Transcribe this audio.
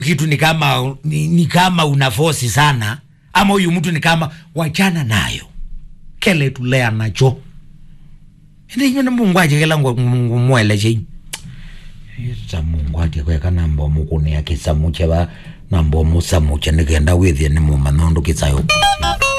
kitu ni kama unafosi sana, ama huyu mtu ni kama wachana nayo kele tulea nacho ende na Mungu aje kela Mungu mweleje ita Mungu aje kwa namba mukune yakisa muche ba nambo musa muche nigenda withie ni mu manondo kitsayo